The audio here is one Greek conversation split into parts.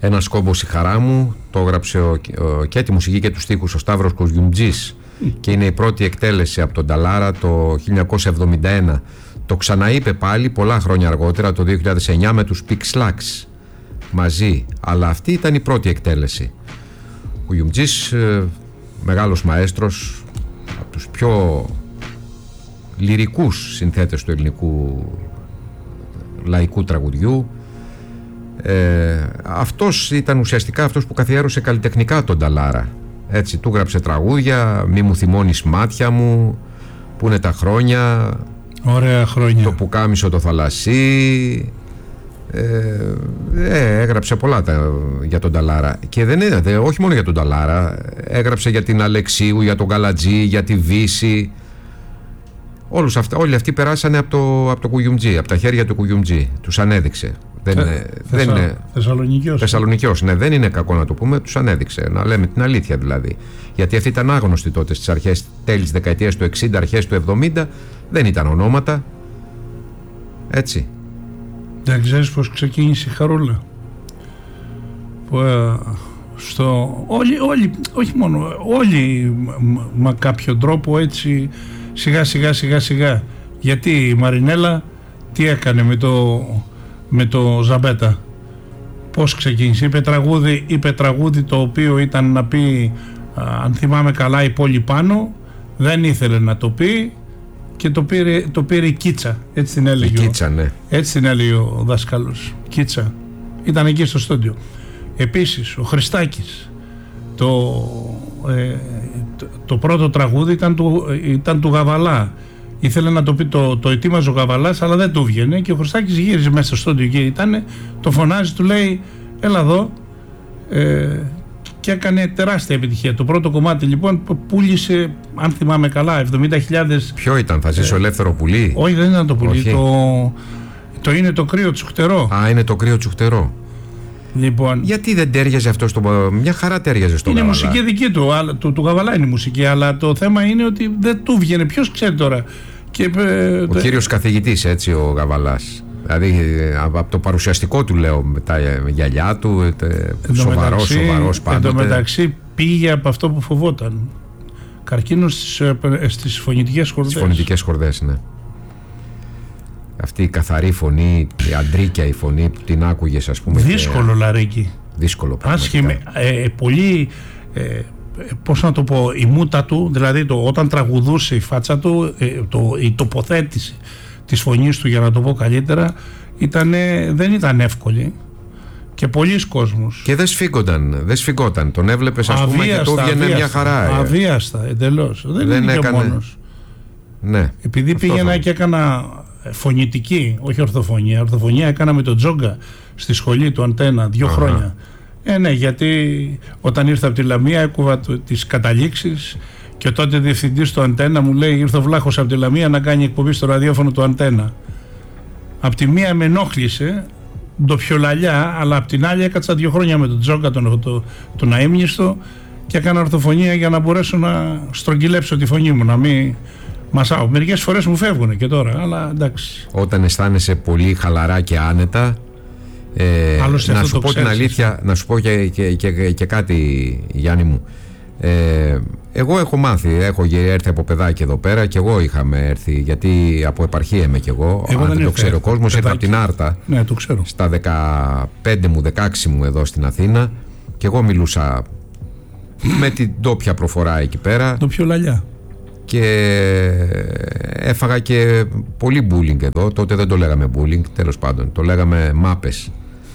Ένας κόμπος η χαρά μου, το έγραψε και τη μουσική και τους στίχους ο Σταύρος Κοζιουμτζής και είναι η πρώτη εκτέλεση από τον Ταλάρα το 1971. Το ξαναείπε πάλι πολλά χρόνια αργότερα, το 2009, με τους Pixlax μαζί, αλλά αυτή ήταν η πρώτη εκτέλεση. Ο Γιουμτζής, μεγάλος μαέστρος, από τους πιο λυρικούς συνθέτες του ελληνικού λαϊκού τραγουδιού. Αυτός ήταν ουσιαστικά αυτός που καθιέρωσε καλλιτεχνικά τον Ταλάρα. Έτσι, του γράψε τραγούδια, «Μη μου θυμώνεις μάτια μου», «Πού είναι τα χρόνια», ωραία χρόνια, «Το πουκάμισο το θαλασσί». Έγραψε πολλά για τον Ταλάρα. Και δεν είναι, όχι μόνο για τον Ταλάρα, έγραψε για την Αλεξίου, για τον Καλατζή, για τη Βύση. Όλοι αυτοί περάσανε από το Κουγιουμτζή, από τα χέρια του Κουγιουμτζή. Τους ανέδειξε. Δεν είναι Θεσσαλονικιός, ναι, δεν είναι κακό να το πούμε, τους ανέδειξε, να λέμε την αλήθεια δηλαδή. Γιατί αυτοί ήταν άγνωστοι τότε στις αρχές, τέλη της δεκαετίας του 60, αρχές του 70, δεν ήταν ονόματα. Έτσι. Δεν ξέρεις πως ξεκίνησε η Χαρούλα? Που, όλοι, όχι μόνο, όλοι με κάποιο τρόπο έτσι σιγά. Γιατί η Μαρινέλα τι έκανε με το Ζαμπέτα? Πώς ξεκίνησε? Είπε τραγούδι το οποίο ήταν να πει, αν θυμάμαι καλά, η πόλη πάνω. Δεν ήθελε να το πει και το πήρε η Κίτσα. Έτσι την έλεγε. Κίτσα, ναι. Έτσι την έλεγε ο δάσκαλος. Κίτσα. Ήταν εκεί στο στούντιο. Επίσης ο Χριστάκης, το πρώτο τραγούδι ήταν του Γαβαλά. Ήθελε να το πει, το ετοίμαζε ο Γαβαλάς, αλλά δεν του βγαίνει και ο Χριστάκης γύριζε μέσα στο στούντιο και το φωνάζει, του λέει έλα εδώ, και έκανε τεράστια επιτυχία. Το πρώτο κομμάτι λοιπόν πούλησε, αν θυμάμαι καλά, 70.000. Ποιο ήταν, θα ζήσω ελεύθερο πουλί? Όχι, δεν ήταν το πουλί, το είναι το κρύο τσουχτερό. Α, είναι το κρύο τσουχτερό. Λοιπόν, γιατί δεν τέριαζε αυτό μια χαρά τέριαζε στο Γαβαλά. Είναι μουσική δική του Γαβαλά είναι η μουσική, αλλά το θέμα είναι ότι δεν του βγαίνει. Ποιος ξέρει τώρα? Ο κύριος καθηγητής, έτσι, ο Γαβαλάς. Δηλαδή από το παρουσιαστικό του λέω, με τα γυαλιά του, σοβαρός πάντοτε. Εν τω μεταξύ πήγε από αυτό που φοβόταν. Καρκίνο στις φωνητικές χορδές. Στις φωνητικές χορδές, ναι. Αυτή η καθαρή φωνή, η αντρίκια η φωνή που την άκουγες, ας πούμε. Δύσκολο λαρίκι. Δύσκολο πραγματικά. Πολύ, πώς να το πω, η μούτα του, δηλαδή όταν τραγουδούσε η φάτσα του, η τοποθέτηση της φωνής του, για να το πω καλύτερα, δεν ήταν εύκολη. Και πολλοί κόσμος. Και δεν σφίγγονταν. Τον έβλεπες, ας πούμε, και του βγαίνει μια χαρά. Αβίαστα, εντελώς. Δεν έκανε μόνος. Ναι. Επειδή πήγαινα και έκανα φωνητική, όχι ορθοφωνία. Ορθοφωνία έκανα με τον Τζόγκα στη σχολή του Αντένα 2 χρόνια. Ναι, γιατί όταν ήρθα από τη Λαμία έκουβα τις καταλήξεις και τότε διευθυντής του Αντένα μου λέει, ήρθε ο Βλάχος από τη Λαμία να κάνει εκπομπή στο ραδιόφωνο του Αντένα. Απ' τη μία με ενόχλησε ντοπιολαλιά, αλλά απ' την άλλη έκατσα 2 χρόνια με τον Τζόγκα τον αείμνηστο και έκανα ορθοφωνία για να μπορέσω να στρογγυλέψω τη φωνή μου, να μην μασάω. Μερικές φορές μου φεύγουν και τώρα, αλλά εντάξει. Όταν αισθάνεσαι πολύ χαλαρά και άνετα, να σου πω την αλήθεια, να σου πω και κάτι, Γιάννη μου. Εγώ έχω μάθει, έχω έρθει από παιδάκι εδώ πέρα και εγώ είχαμε έρθει, γιατί από επαρχία είμαι κι εγώ. Αν δεν το ξέρει ο κόσμος, ήρθα από την Άρτα. Ναι, το ξέρω. Στα 15 μου, 16 μου εδώ στην Αθήνα και εγώ μιλούσα με την ντόπια προφορά εκεί πέρα. Ντοπιολαλιά. Και έφαγα και πολύ bullying εδώ. Τότε δεν το λέγαμε bullying, τέλος πάντων. Το λέγαμε μάπες.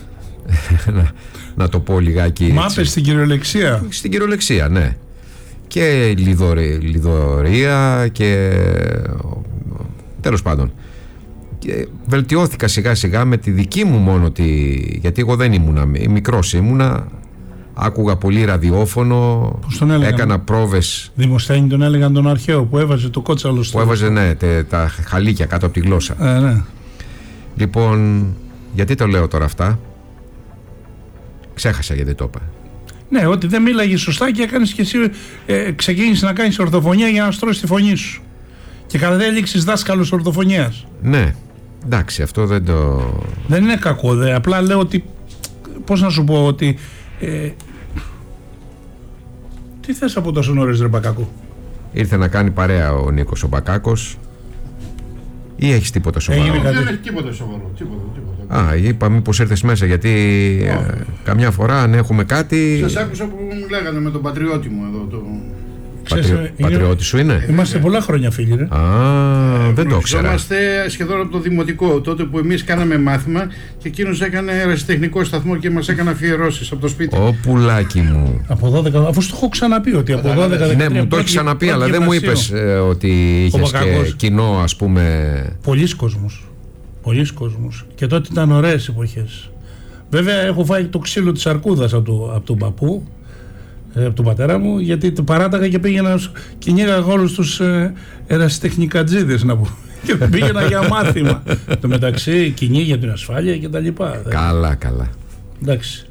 να το πω λιγάκι. Μάπες στην κυριολεξία. Στην κυριολεξία, ναι. Και λιδωρία και τέλος πάντων. Και βελτιώθηκα σιγά σιγά με τη δική μου μόνο γιατί εγώ δεν ήμουνα, μικρός ήμουνα. Άκουγα πολύ ραδιόφωνο, έκανα πρόβες. Δημοσθένη τον έλεγαν τον αρχαίο που έβαζε το κότσαλο στο. Που έβαζε, ναι, τα χαλίκια κάτω από τη γλώσσα. Ναι. Λοιπόν, γιατί το λέω τώρα αυτά? Ξέχασα γιατί το είπα. Ναι, ότι δεν μίλαγε σωστά και έκανες και εσύ, ξεκίνησες να κάνεις ορθοφωνία για να στρώσεις τη φωνή σου. Και κατέληξες δάσκαλος ορθοφωνίας. Ναι, εντάξει, αυτό δεν το. Δεν είναι κακό, απλά λέω ότι. πώς να σου πω ότι τι θες από τόσο νωρίς, ρε Μπακάκο? Ήρθε να κάνει παρέα ο Νίκος ο Μπακάκος, ή έχεις τίποτα σοβαρό? Δεν έχει τίποτα σοβαρό, τίποτα. Α, είπα μήπως ήρθες μέσα, γιατί καμιά φορά αν έχουμε κάτι... Σας άκουσα που μου λέγανε με τον πατριώτη μου εδώ. Πατριώτη σου είναι? Είμαστε πολλά χρόνια φίλοι, ρε. Α, δεν το ήξερα. Είμαστε σχεδόν από το δημοτικό, τότε που εμείς κάναμε μάθημα και εκείνος έκανε ερασιτεχνικό σταθμό και μας έκανε αφιερώσεις από το σπίτι. Ω πουλάκι μου. Από 12, αφού στο έχω ξαναπεί ότι από 12. Ναι, μου το έχεις ξαναπεί, αλλά δεν μου είπες ότι είχες και κοινό, ας πούμε. Πολλοί κόσμος. Και τότε ήταν ωραίες εποχές. Βέβαια έχω φάει το ξύλο της αρκούδας από τον παππού, από τον πατέρα μου, γιατί το παράταγα και πήγαινα, κυνήγαγα όλους τους ερασιτεχνικατζίδες, να πω. Και πήγαινα για μάθημα. Το μεταξύ κυνήγι για την ασφάλεια και τα λοιπά. Καλά. Εντάξει.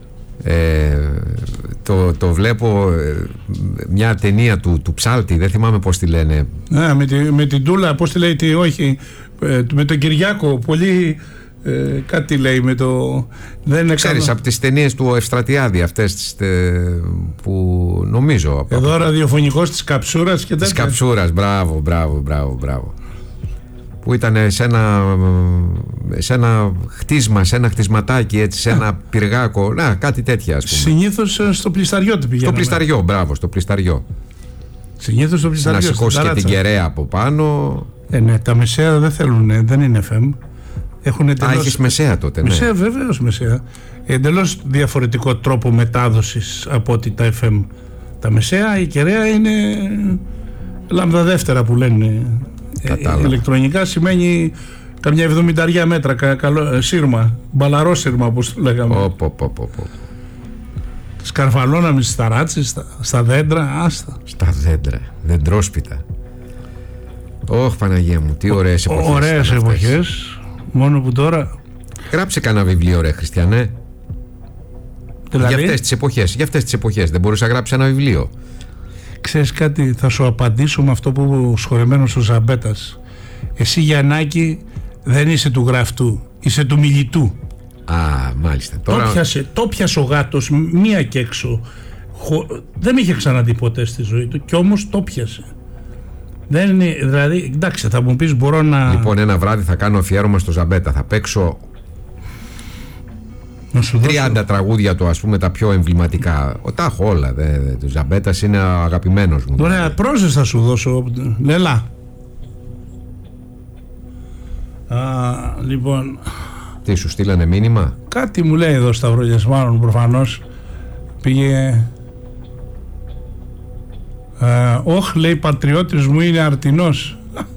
Το βλέπω μια ταινία του Ψάλτη, δεν θυμάμαι πώς τη λένε. Με την Τούλα, πώς τη λέει, με τον Κυριάκο, πολύ... κάτι λέει με το... Ξέρεις, από τις ταινίες του Ευστρατιάδη, αυτές που νομίζω... Εδώ ραδιοφωνικός της Καψούρας και τέτοια. Της Καψούρας, μπράβο. Που ήταν σε ένα χτίσμα, σε ένα χτισματάκι, έτσι, σε ένα πυργάκο, κάτι τέτοια, ας πούμε. Συνήθως στο Πλισταριό του πηγαίναμε. Στο Πλισταριό, μπράβο, στο Πλισταριό. Συνήθως στο Πλισταριό. Να σηκώσει και την κεραία από πάνω. Ναι, τα μεσαία δεν θέλουν, δεν είναι FM. Έχεις μεσαία τότε, ναι. Μεσαία, βεβαίως μεσαία. Εντελώς διαφορετικό τρόπο μετάδοσης από ότι τα FM. Τα μεσαία, η κεραία είναι λάμδα δεύτερα που λένε. Ηλεκτρονικά σημαίνει καμιά 70 μέτρα, σύρμα, μπαλαρό σύρμα, όπως το λέγαμε. Σκαρφαλώναμε στις ταράτσες, στα δέντρα, άστα. Στα δέντρα, δεντρόσπιτα. Ωχ, Παναγία μου, τι ωραίες εποχές. Ωραίες εποχές. Μόνο που τώρα... Γράψε κανένα βιβλίο, ρε Χριστιανέ. Δηλαδή? Για αυτές τις εποχές δεν μπορείς να γράψεις ένα βιβλίο? Ξέρεις κάτι, θα σου απαντήσω με αυτό που σχολεμένος ο Ζαμπέτας. Εσύ, Γιαννάκη, δεν είσαι του γραφτού, είσαι του μιλητού. Α, μάλιστα. Τώρα... Το πιάσε ο γάτος μία και έξω. Δεν είχε ξαναδεί ποτέ στη ζωή του και όμως το πιάσε. Δεν είναι, δηλαδή, εντάξει, θα μου πεις μπορώ να... Λοιπόν, ένα βράδυ θα κάνω αφιέρωμα στο Ζαμπέτα. Θα παίξω 30 τραγούδια του, ας πούμε, τα πιο εμβληματικά. Τα έχω όλα. Το Ζαμπέτας είναι αγαπημένος μου. Ωραία, πρόσες θα σου δώσω. Λέλα. Λοιπόν... Τι, σου στείλανε μήνυμα? Κάτι μου λέει εδώ Σταυρόλιας, μάλλον προφανώς. Πήγε... όχι, λέει, πατριώτης μου είναι αρτινός.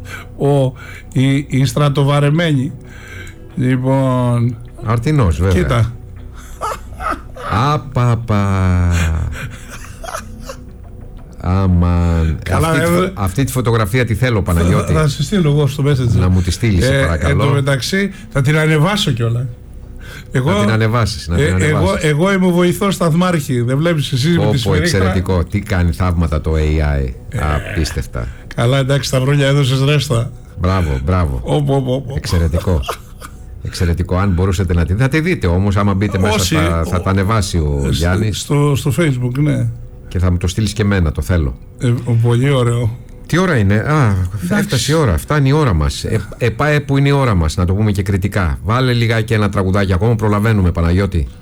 Η στρατοβαρεμένη. Λοιπόν... Αρτινός, βέβαια. Κοίτα. Αμαν. Αυτή τη φωτογραφία τη θέλω, Παναγιώτη. Θα σε στείλω εγώ στο Messenger. Να μου τη στείλεις, παρακαλώ. Εν τω μεταξύ θα την ανεβάσω κιόλα. Να την ανεβάσεις. Εγώ είμαι ο βοηθός σταθμάρχη. Δεν βλέπεις εσύ με τη σφαίρα? Εξαιρετικό. Τι κάνει θαύματα το AI. Απίστευτα. Καλά, εντάξει, Σταυρούλια, έδωσες ρέστα. Μπράβο. Εξαιρετικό. Αν μπορούσατε να τη δείτε, θα τη δείτε όμως. Άμα μπείτε μέσα θα τα ανεβάσει ο Γιάννης. Στο Facebook, ναι. Και θα μου το στείλεις και εμένα, το θέλω. Πολύ ωραίο. Τι ώρα είναι? Έφτασε η ώρα. Φτάνει η ώρα μας. Που είναι η ώρα μας, να το πούμε και κριτικά. Βάλε λιγάκι ένα τραγουδάκι ακόμα. Προλαβαίνουμε, Παναγιώτη.